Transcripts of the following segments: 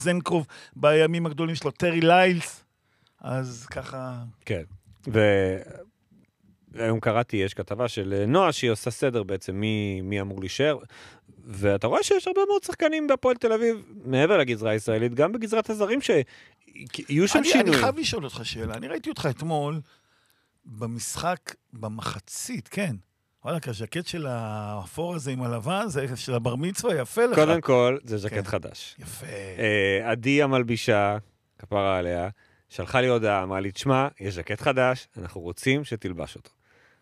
זנקרוב בימים הגדולים שלו, טרי ליילס, אז ככה... כן, והיום קראתי, יש כתבה של נועה, שהיא עושה סדר בעצם מי אמור להישאר, ואתה רואה שיש הרבה מאוד שחקנים בהפועל תל אביב, מעבר לגזרה הישראלית, גם בגזרת הזרים שיהיו שם שינויים. אני חייב לשאול אותך שאלה, אני ראיתי אותך אתמול במשחק במחצית, כן. וואלה, הז'קט של האפור הזה עם הלבן, זה של הבר מצווה, יפה לך. קודם כל, זה ז'קט חדש. יפה. עדי המלבישה, כפרה עליה, שלחה לי הודעה, אמרה לי, תשמע, יש ז'קט חדש, אנחנו רוצים שתלבש אותו.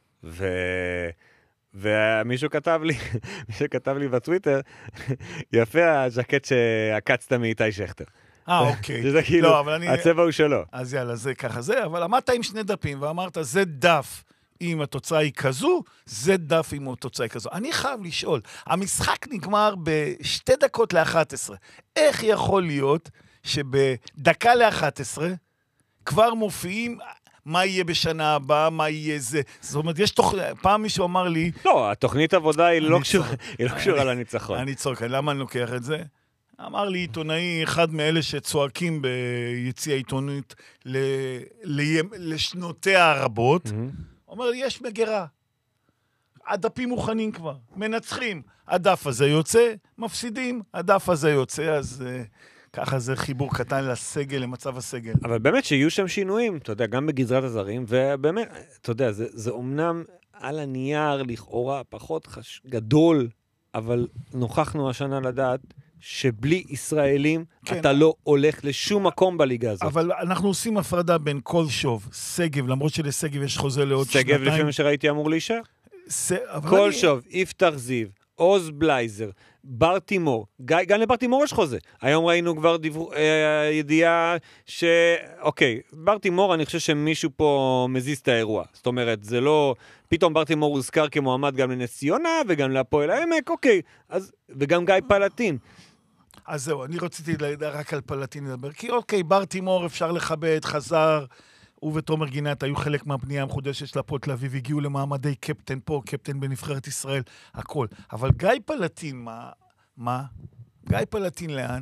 ומישהו כתב לי בטוויטר, יפה הז'קט שעקצת מאיתי שכטר. אוקיי. זה כאילו, הצבע הוא שלו. אז יאללה, זה ככה זה, אבל עמדת עם 2 דפים, ואמרת, זה דף אם התוצאה היא כזו, זה דף אם התוצאה היא כזו. אני חייב לשאול, המשחק נגמר ב2:11. איך יכול להיות שבדקה ל11 כבר מופיעים מה יהיה בשנה הבאה, מה יהיה זה? זאת אומרת, יש פעם מישהו אמר לי... לא, התוכנית עבודה היא לא קשורה לניצחון. אני צועק, למה אני לוקח את זה? אמר לי עיתונאי, אחד מאלה שצועקים ביציע העיתונות לשנותיה הרבות, אומר לי, יש מגרה. הדפים מוכנים כבר, מנצחים. הדף הזה יוצא, מפסידים, הדף הזה יוצא, אז ככה זה חיבור קטן לסגל, למצב הסגל. אבל באמת שיהיו שם שינויים, אתה יודע, גם בגזרת הזרים, ובאמת, אתה יודע, זה אומנם על הנייר, לכאורה, פחות גדול, אבל נוכחנו השנה לדעת, שבלי ישראלים אתה לא הולך לשום מקום בליגה הזאת. אבל אנחנו עושים הפרדה בין כל שוב, סגב, למרות שלסגב יש חוזה לעוד שנתיים. סגב לפעמים שראיתי אמור להישאר. כל שוב, יפתח זיו, עוז בלייזר, בר תימור, גם לבר תימור יש חוזה. היום ראינו כבר ידיעה אוקיי, בר תימור אני חושב שמישהו פה מזיז את האירוע. זאת אומרת, זה לא... פתאום בר תימור הוזכר כמועמד גם לנס ציונה וגם להפועל העמק, אוקיי. וגם גיא פלטין. אז זהו, אני רציתי רק על פלטין לדבר, כי אוקיי, בר תימור אפשר לכבד, חזר, הוא ותומר גינת היו חלק מהבנייה המחודשת של הפועל תל אביב, הגיעו למעמדי קפטן פה, קפטן בנבחרת ישראל, הכל. אבל גיא פלטין, מה? גיא פלטין לאן?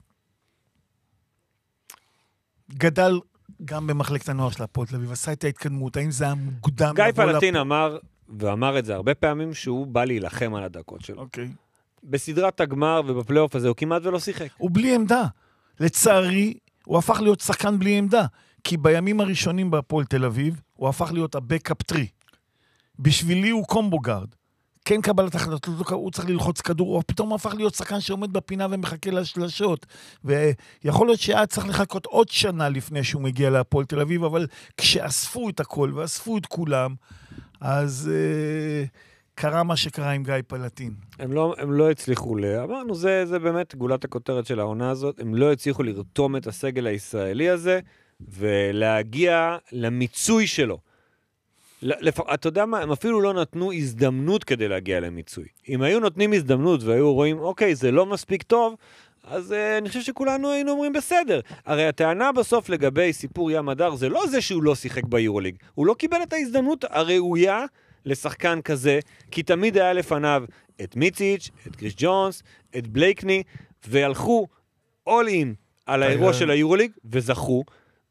גדל גם במחלקת הנוער של הפועל תל אביב, עשה את ההתקדמות, האם זה היה מוקדם? גיא פלטין אמר, ואמר את זה הרבה פעמים, שהוא בא להילחם על הדקות שלו. אוקיי. בסדרת הגמר ובפלייאוף הזה הוא כמעט ולא שיחק. הוא בלי עמדה. לצערי, הוא הפך להיות שחקן בלי עמדה. כי בימים הראשונים בהפועל תל אביב, הוא הפך להיות הבקאפ טרי. בשבילי הוא קומבו גארד. כן קבלת החלטות, הוא צריך ללחוץ כדור, הוא פתאום הפך להיות שחקן שעומד בפינה ומחכה לשלשות. ויכול להיות שהיה צריך לחכות עוד שנה לפני שהוא מגיע להפועל תל אביב, אבל כשאספו את הכל ואספו את כולם, אז... קרה מה שקרה עם גיא פלטין. הם לא הצליחו אמרנו, זה באמת גולת הכותרת של העונה הזאת, הם לא הצליחו לרתום את הסגל הישראלי הזה, ולהגיע למיצוי שלו. אתה יודע מה, הם אפילו לא נתנו הזדמנות כדי להגיע למיצוי. אם היו נותנים הזדמנות והיו רואים, אוקיי, זה לא מספיק טוב, אז אני חושב שכולנו היינו אומרים בסדר. הרי הטענה בסוף לגבי סיפור ים הדר, זה לא זה שהוא לא שיחק ביורוליג. הוא לא קיבל את ההזדמנות הראויה לשחקן כזה, כי תמיד היה לפניו את מיציץ', את קריס ג'ונס, את בלייקני, והלכו all in על האירוע של היורוליג, וזכו,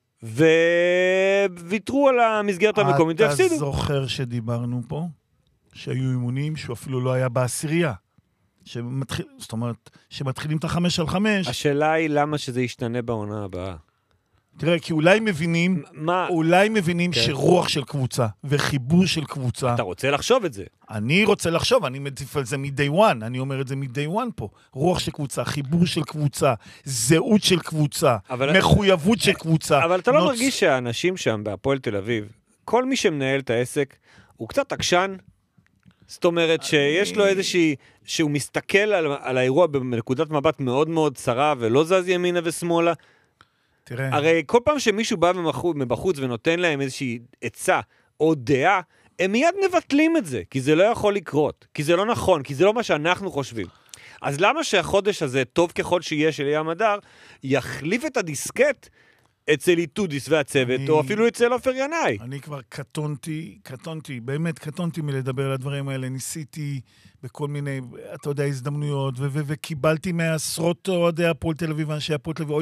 וויתרו על המסגרת המקומית, והפסידו. אתה זוכר שדיברנו פה, שהיו אימונים, שהוא אפילו לא היה בעשירייה. זאת אומרת, שמתחילים את 5-5. השאלה היא למה שזה ישתנה בעונה הבאה. תראה, כי אולי מבינים שרוח של קבוצה וחיבור של קבוצה... אתה רוצה לחשוב את זה? אני רוצה לחשוב, אני מטיף על זה מ-day one, אני אומר את זה מ-day one פה. רוח של קבוצה, חיבור של קבוצה, זהות של קבוצה, מחויבות של קבוצה. אבל אתה לא מרגיש שהאנשים שם בהפועל תל אביב, כל מי שמנהל את העסק, הוא קצת עקשן? זאת אומרת שיש לו איזושהי, שהוא מסתכל על האירוע בנקודת מבט מאוד מאוד צרה, ולא זז ימינה ושמאלה, תראה. הרי כל פעם שמישהו בא מבחוץ ונותן להם איזושהי עצה או דעה, הם מיד מבטלים את זה, כי זה לא יכול לקרות, כי זה לא נכון, כי זה לא מה שאנחנו חושבים. אז למה שהחודש הזה, טוב ככל שיהיה של ים הדר, יחליף את הדיסקט אצל איתודיס והצוות, או אפילו אצל עופר ינאי. אני כבר קטונתי, באמת קטונתי מלדבר על הדברים האלה. ניסיתי בכל מיני, אתה יודע, הזדמנויות, וקיבלתי מעשרות אוהדי הפועל תל אביב, אנשי הפועל תל אביב,